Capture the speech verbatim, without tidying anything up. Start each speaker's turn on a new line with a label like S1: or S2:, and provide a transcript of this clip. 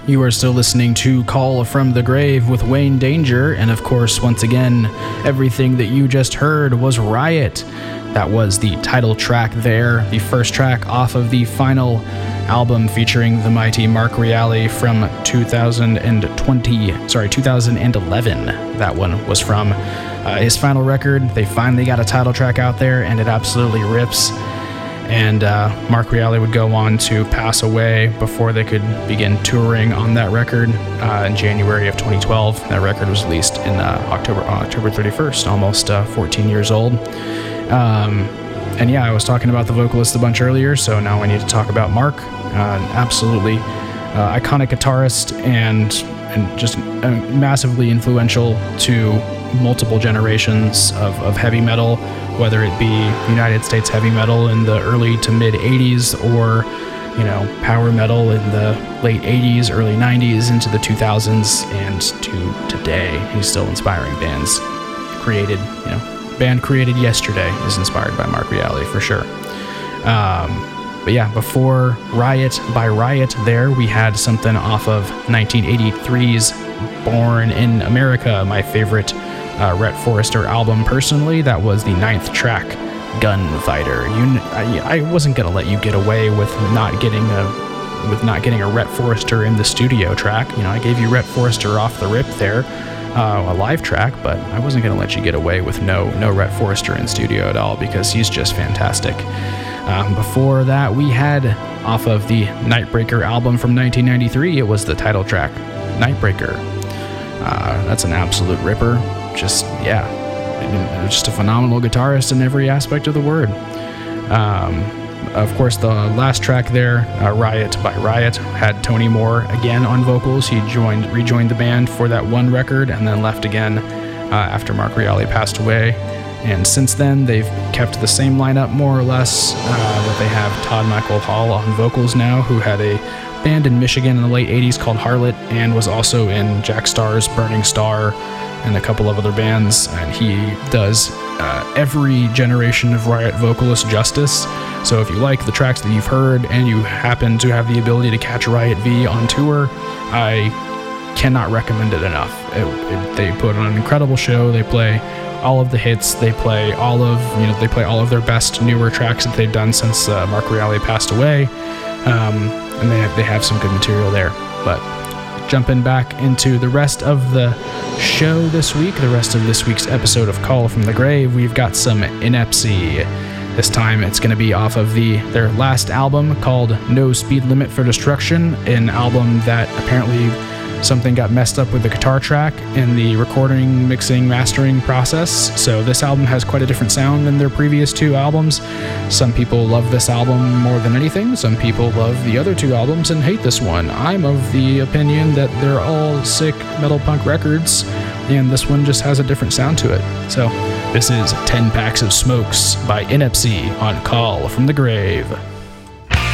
S1: You are still listening to Call from the Grave with Wayne Danger, and of course, once again, everything that you just heard was Riot. That was the title track there, the first track off of the final album featuring the mighty Mark Reale from two thousand twenty, sorry, two thousand eleven. That one was from uh, his final record. They finally got a title track out there, and it absolutely rips. And uh, Mark Reale would go on to pass away before they could begin touring on that record uh, in January of twenty twelve. That record was released in uh, October uh, October thirty-first, almost uh, fourteen years old. Um, and yeah, I was talking about the vocalist a bunch earlier, so now I need to talk about Mark. Uh, absolutely uh, iconic guitarist and and just uh, massively influential to multiple generations of, of heavy metal, whether it be United States heavy metal in the early to mid eighties or, you know, power metal in the late eighties, early nineties into the two thousands and to today. He's still inspiring bands created, you know, band created yesterday is inspired by Mark Reale for sure. Um, but yeah, before Riot by Riot there, we had something off of nineteen eighty-three's Born in America, my favorite uh, Rhett Forrester album personally. That was the ninth track, Gunfighter. You, I, I wasn't gonna let you get away with not getting a with not getting a Rhett Forrester in the studio track. You know, I gave you Rhett Forrester off the rip there, uh, a live track, but I wasn't gonna let you get away with no no Rhett Forrester in studio at all because he's just fantastic. Um, before that, we had off of the Nightbreaker album from nineteen ninety-three. It was the title track, Nightbreaker. Uh, that's an absolute ripper. Just, yeah, just a phenomenal guitarist in every aspect of the word. Um, of course, the last track there, uh, Riot by Riot, had Tony Moore again on vocals. He joined, rejoined the band for that one record and then left again uh, after Mark Reale passed away. And since then, they've kept the same lineup more or less, uh, but they have Todd Michael Hall on vocals now, who had a band in Michigan in the late eighties called Harlot and was also in Jack Starr's Burning Star and a couple of other bands. And he does uh, every generation of Riot vocalist justice. So if you like the tracks that you've heard and you happen to have the ability to catch Riot V on tour, I cannot recommend it enough. It, it, they put on an incredible show. They play all of the hits. They play all of, you know, they play all of their best newer tracks that they've done since uh, Mark Reale passed away. Um, and they have, they have some good material there. But jumping back into the rest of the show this week, the rest of this week's episode of Call from the Grave, we've got some Inepsy. This time it's going to be off of the their last album called No Speed Limit for Destruction, an album that apparently something got messed up with the guitar track in the recording, mixing, mastering process. So this album has quite a different sound than their previous two albums. Some people love this album more than anything. Some people love the other two albums and hate this one. I'm of the opinion that they're all sick metal punk records, and this one just has a different sound to it. So this is ten Packs of Smokes by Inepsy on Call from the Grave.